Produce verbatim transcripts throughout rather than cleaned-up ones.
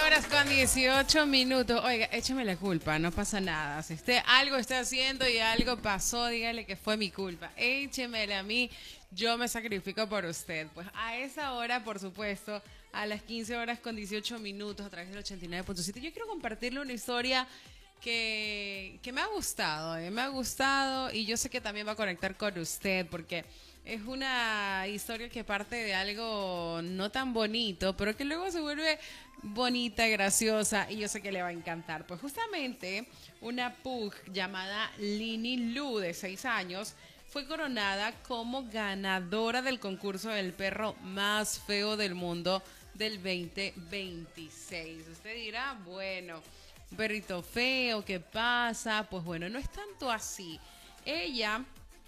horas con dieciocho minutos. Oiga, écheme la culpa, no pasa nada. Si usted algo está haciendo y algo pasó, dígale que fue mi culpa. Échemela a mí, yo me sacrifico por usted. Pues a esa hora, por supuesto, a las quince horas con dieciocho minutos, a través del ochenta y nueve punto siete, yo quiero compartirle una historia que, que me ha gustado, eh, me ha gustado y yo sé que también va a conectar con usted porque es una historia que parte de algo no tan bonito, pero que luego se vuelve bonita, graciosa y yo sé que le va a encantar. Pues justamente una pug llamada Lini Lu de seis años fue coronada como ganadora del concurso del perro más feo del mundo del veinte veintiséis. Usted dirá, bueno, un perrito feo, ¿qué pasa? Pues bueno, no es tanto así. Ella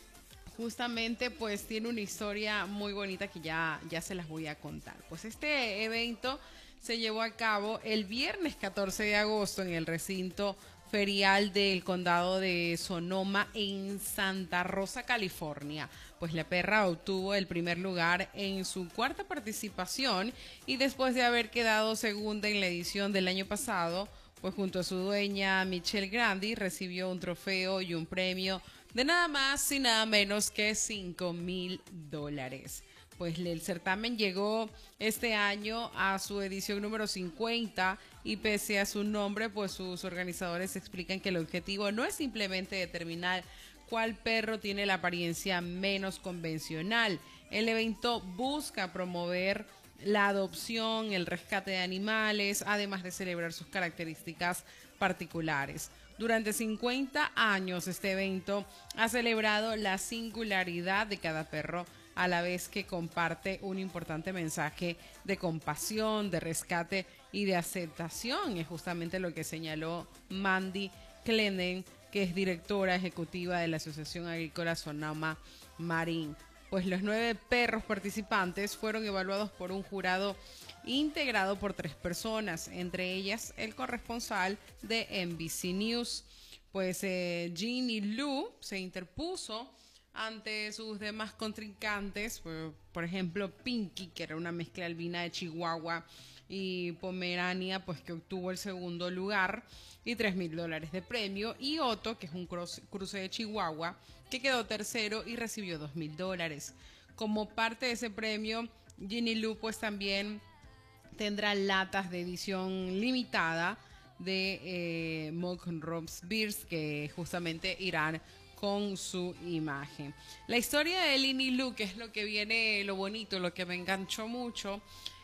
justamente pues tiene una historia muy bonita que ya, ya se las voy a contar. Pues este evento se llevó a cabo el viernes catorce de agosto en el recinto ferial del condado de Sonoma en Santa Rosa, California. Pues la perra obtuvo el primer lugar en su cuarta participación y después de haber quedado segunda en la edición del año pasado, pues junto a su dueña Michelle Grandi recibió un trofeo y un premio de nada más y nada menos que cinco mil dólares. Pues el certamen llegó este año a su edición número cincuenta y pese a su nombre, pues sus organizadores explican que el objetivo no es simplemente determinar cuál perro tiene la apariencia menos convencional. El evento busca promover la adopción, el rescate de animales, además de celebrar sus características particulares. Durante cincuenta años este evento ha celebrado la singularidad de cada perro, a la vez que comparte un importante mensaje de compasión, de rescate y de aceptación. Es justamente lo que señaló Mandy Clenden, que es directora ejecutiva de la Asociación Agrícola Sonoma Marín. Pues los nueve perros participantes fueron evaluados por un jurado integrado por tres personas, entre ellas el corresponsal de N B C News. Pues eh, Ginny Lu se interpuso ante sus demás contrincantes, por, por ejemplo Pinky, que era una mezcla albina de Chihuahua y Pomerania, pues que obtuvo el segundo lugar y tres mil dólares de premio, y Otto, que es un cruce, cruce de Chihuahua, que quedó tercero y recibió dos mil dólares. Como parte de ese premio, Ginny Lu pues también tendrá latas de edición limitada de eh, Mock Robs Beers, que justamente irán con su imagen. La historia de Lini Lu, que es lo que viene, lo bonito, lo que me enganchó mucho,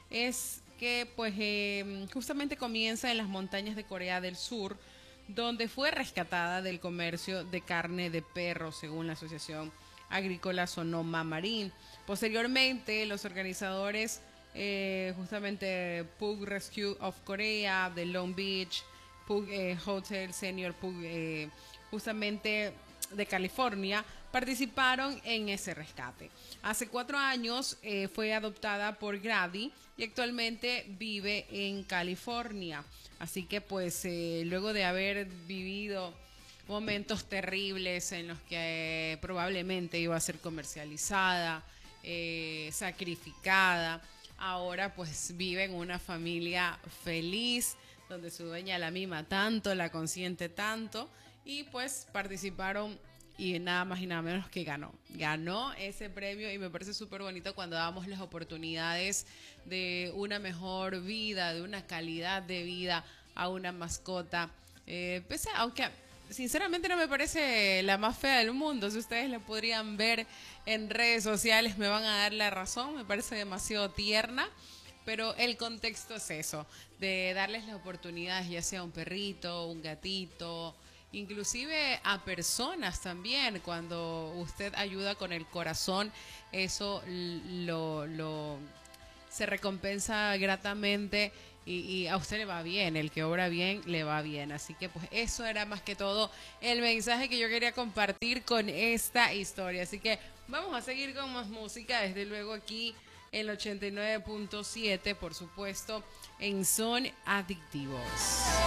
es que pues eh, justamente comienza en las montañas de Corea del Sur, donde fue rescatada del comercio de carne de perro, según la Asociación Agrícola Sonoma Marín. Posteriormente, los organizadores, eh, justamente Pug Rescue of Korea, de Long Beach, Pug eh, Hotel Senior Pug, eh, justamente de California, participaron en ese rescate. Hace cuatro años eh, fue adoptada por Grady y actualmente vive en California. Así que pues eh, luego de haber vivido momentos terribles en los que eh, probablemente iba a ser comercializada, eh, sacrificada, ahora pues vive en una familia feliz, donde su dueña la mima tanto, la consiente tanto, y pues participaron y nada más y nada menos que ganó. Ganó ese premio y me parece súper bonito cuando damos las oportunidades de una mejor vida, de una calidad de vida a una mascota. Eh, pese a, aunque sinceramente no me parece la más fea del mundo, si ustedes la podrían ver en redes sociales me van a dar la razón, me parece demasiado tierna. Pero el contexto es eso, de darles las oportunidades, ya sea un perrito, un gatito, inclusive a personas también. Cuando usted ayuda con el corazón, eso lo, lo se recompensa gratamente y, y a usted le va bien, el que obra bien le va bien. Así que pues eso era más que todo el mensaje que yo quería compartir con esta historia. Así que vamos a seguir con más música, desde luego aquí en el ochenta y nueve punto siete, por supuesto, en Son Adictivos.